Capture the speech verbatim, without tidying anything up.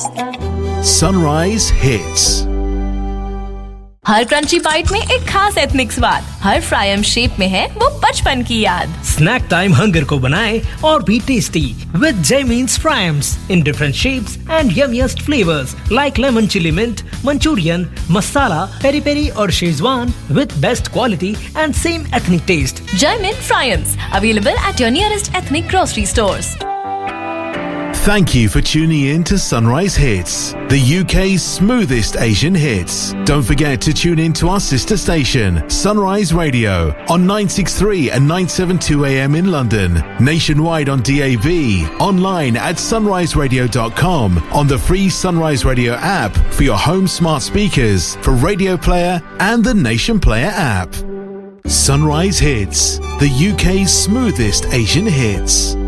Sunrise Hits. हर crunchy bite में एक खास एथनिक स्वाद, हर फ्राई शेप में है वो बचपन की याद। स्नैक टाइम हंगर को बनाए और भी tasty with Jaymeens Fryams in different shapes and yummiest flavors like lemon chili mint, Manchurian, masala, peri peri और Szechuan with best quality and same ethnic taste. Jaymeens Fryams available at your nearest ethnic grocery stores. Thank you for tuning in to Sunrise Hits, the U K's smoothest Asian hits. Don't forget to tune in to our sister station, Sunrise Radio, on nine sixty-three and nine seventy-two A M in London, nationwide on D A B, online at sunrise radio dot com, on the free Sunrise Radio app for your home smart speakers, for Radio Player and the Nation Player app. Sunrise Hits, the U K's smoothest Asian hits.